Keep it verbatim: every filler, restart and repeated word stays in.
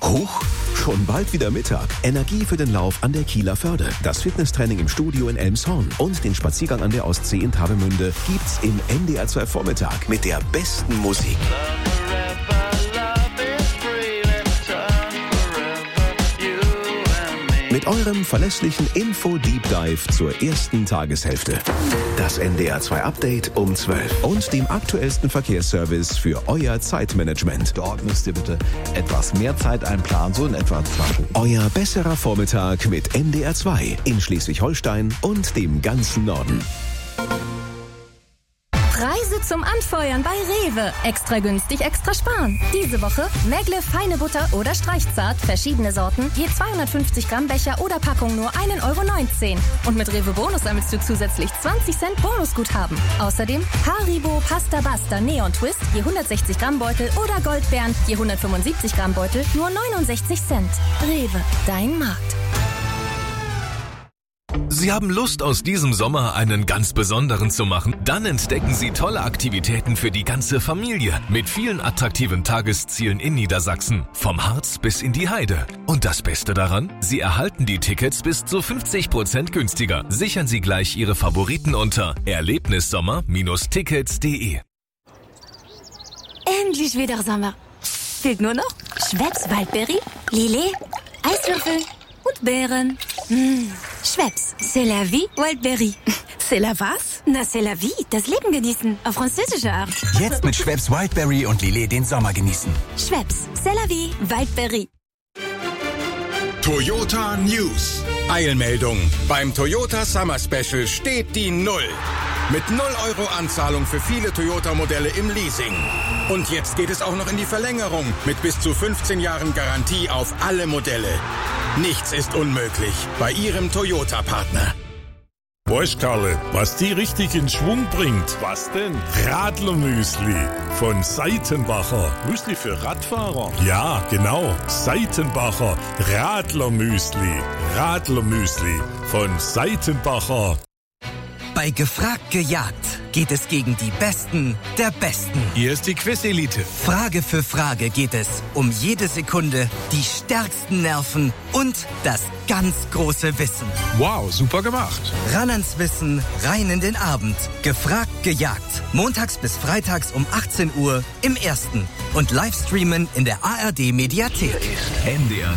Huch, schon bald wieder Mittag. Energie für den Lauf an der Kieler Förde, das Fitnesstraining im Studio in Elmshorn und den Spaziergang an der Ostsee in Travemünde gibt's im N D R zwei Vormittag mit der besten Musik. Mit eurem verlässlichen Info-Deep Dive zur ersten Tageshälfte. Das N D R zwei Update um zwölf und dem aktuellsten Verkehrsservice für euer Zeitmanagement. Dort müsst ihr bitte etwas mehr Zeit einplanen, so in etwa zwei Stunden. Euer besserer Vormittag mit N D R zwei in Schleswig-Holstein und dem ganzen Norden. Preise zum Anfeuern bei Rewe. Extra günstig, extra sparen. Diese Woche Megle feine Butter oder Streichzart, verschiedene Sorten, je zweihundertfünfzig Gramm Becher oder Packung nur ein Euro neunzehn. Und mit Rewe Bonus sammelst du zusätzlich zwanzig Cent Bonusguthaben. Außerdem Haribo Pasta Basta Neon Twist, je hundertsechzig Gramm Beutel oder Goldbeeren, je hundertfünfundsiebzig Gramm Beutel, nur neunundsechzig Cent. Rewe, dein Markt. Sie haben Lust, aus diesem Sommer einen ganz besonderen zu machen? Dann entdecken Sie tolle Aktivitäten für die ganze Familie mit vielen attraktiven Tageszielen in Niedersachsen, vom Harz bis in die Heide. Und das Beste daran? Sie erhalten die Tickets bis zu fünfzig Prozent günstiger. Sichern Sie gleich Ihre Favoriten unter erlebnissommer Bindestrich tickets punkt de. Endlich wieder Sommer. Fehlt nur noch Schweppes Waldbeere, Lillet, Eiswürfel und Beeren. Mmh. Schweppes, c'est la vie, Wildberry. C'est la was? Na, c'est la vie, das Leben genießen, auf französische Art. Jetzt mit Schweppes Wildberry und Lillet den Sommer genießen. Schweppes, c'est la vie, Wildberry. Toyota News. Eilmeldung. Beim Toyota Summer Special steht die Null. Mit null Euro Anzahlung für viele Toyota-Modelle im Leasing. Und jetzt geht es auch noch in die Verlängerung mit bis zu fünfzehn Jahren Garantie auf alle Modelle. Nichts ist unmöglich bei Ihrem Toyota-Partner. Weißt, Karle, was die richtig in Schwung bringt? Was denn? Radlermüsli von Seitenbacher. Müsli für Radfahrer? Ja, genau. Seitenbacher Radlermüsli. Radlermüsli von Seitenbacher. Bei Gefragt gejagt geht es gegen die Besten der Besten. Hier ist die Quiz-Elite. Frage für Frage geht es um jede Sekunde, die stärksten Nerven und das ganz große Wissen. Wow, super gemacht. Ran ans Wissen, rein in den Abend. Gefragt gejagt. Montags bis freitags um achtzehn Uhr im Ersten. Und Livestreamen in der A R D Mediathek. N D R